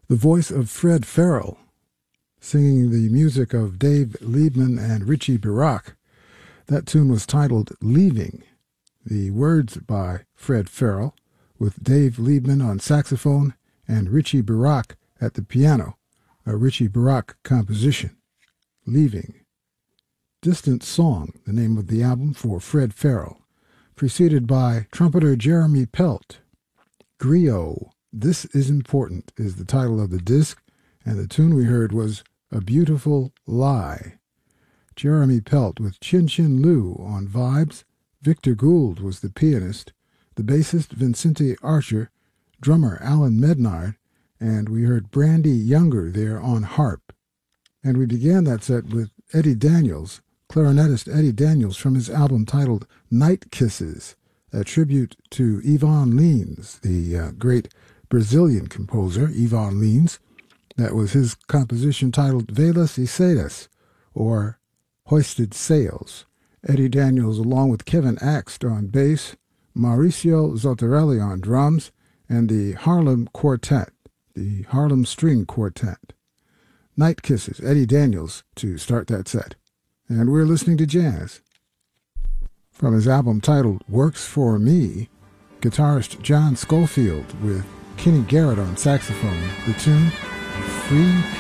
the voice of Fred Farrell, singing the music of Dave Liebman and Richie Berak. That tune was titled Leaving. The words by Fred Farrell, with Dave Liebman on saxophone and Richie Berak at the piano, a Richie Berak composition. Leaving. Distant Song, the name of the album for Fred Farrell, preceded by trumpeter Jeremy Pelt. Griot, This Is Important, is the title of the disc, and the tune we heard was A Beautiful Lie. Jeremy Pelt with Chin Chin Lou on vibes. Victor Gould was the pianist, the bassist Vincente Archer, drummer Alan Mednard, and we heard Brandy Younger there on harp. And we began that set with Eddie Daniels, clarinetist Eddie Daniels, from his album titled Night Kisses, a tribute to Ivan Lins, the great Brazilian composer, Ivan Lins. That was his composition titled Velas e Sedas, or Hoisted Sails. Eddie Daniels, along with Kevin Axt on bass, Mauricio Zottarelli on drums, and the Harlem Quartet, the Harlem String Quartet. Night Kisses, Eddie Daniels, to start that set. And we're listening to jazz. From his album titled Works for Me, guitarist John Schofield with Kenny Garrett on saxophone, the tune Free